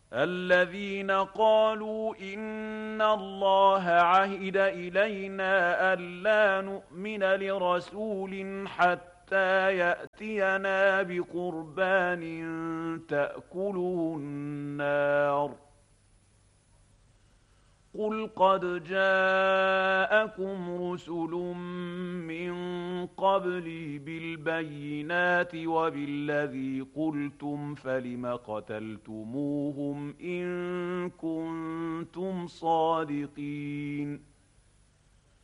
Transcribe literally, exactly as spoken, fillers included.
الذين قالوا إن الله عهد إلينا ألا نؤمن لرسول حتى يأتينا بقربان تأكله النار قل قد جاءكم رسل من قبلي بالبينات وبالذي قلتم فلم قتلتموهم إن كنتم صادقين